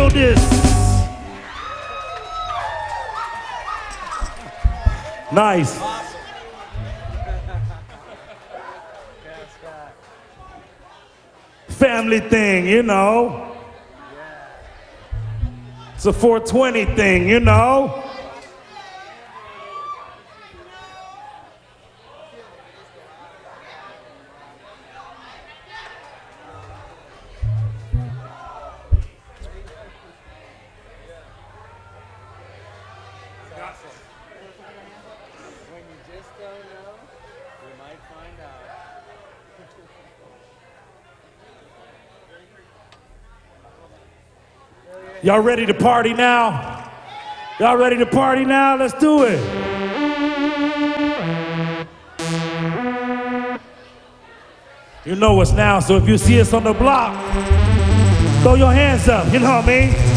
feel this. Nice. Family thing, you know. It's a 420 thing, you know. When you just don't know, you might find out. Y'all ready to party now? Y'all ready to party now? Let's do it. You know us now, so if you see us on the block, throw your hands up, you know what I mean?